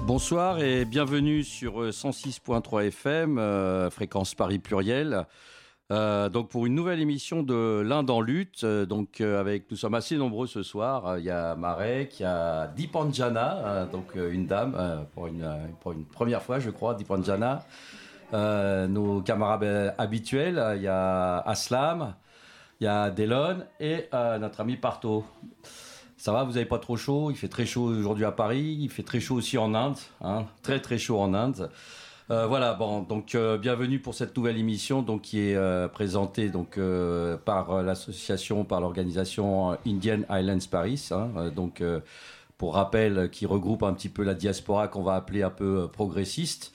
Bonsoir et bienvenue sur 106.3 FM, fréquence Paris pluriel. Donc pour une nouvelle émission de l'Inde en lutte. Nous sommes assez nombreux ce soir. Il y a Marek, il y a Deepanjana, une dame pour une première fois, je crois, Deepanjana. Nos camarades habituels, il y a Aslam, il y a Delon et notre ami Parto. Ça va, vous n'avez pas trop chaud? Il fait très chaud aujourd'hui à Paris, il fait très chaud aussi en Inde, très très chaud en Inde. Bienvenue pour cette nouvelle émission qui est présentée par l'association, par l'organisation Indian Islands Paris. Pour rappel, qui regroupe un petit peu la diaspora qu'on va appeler un peu progressiste,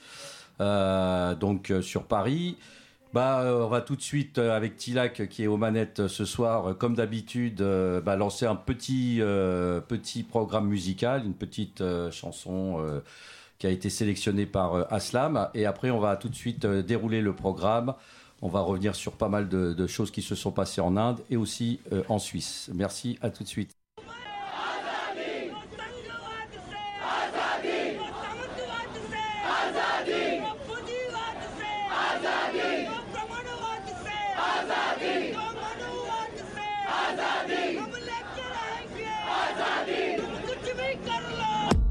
sur Paris. On va tout de suite, avec Tilak qui est aux manettes ce soir, comme d'habitude, lancer un petit programme musical, une petite chanson qui a été sélectionnée par Aslam. Et après, on va tout de suite dérouler le programme. On va revenir sur pas mal de choses qui se sont passées en Inde et aussi en Suisse. Merci, à tout de suite.